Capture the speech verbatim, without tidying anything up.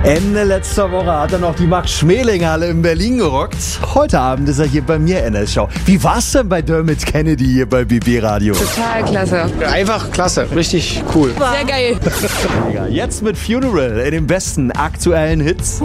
Ende letzter Woche hat er noch die Max-Schmeling-Halle in Berlin gerockt. Heute Abend ist er hier bei mir in der Show. Wie war's denn bei Dermot Kennedy hier bei B B Radio? Total klasse. Einfach klasse, richtig cool. Sehr geil. Jetzt mit Funeral in den besten aktuellen Hits.